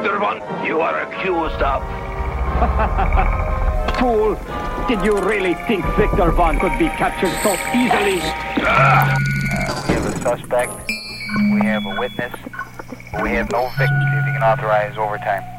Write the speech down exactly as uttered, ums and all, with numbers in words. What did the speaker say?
Victor Von, you are accused of... Fool! Did you really think Victor Von could be captured so easily? Uh, we have a suspect. We have a witness. We have no victims. If you can authorize overtime.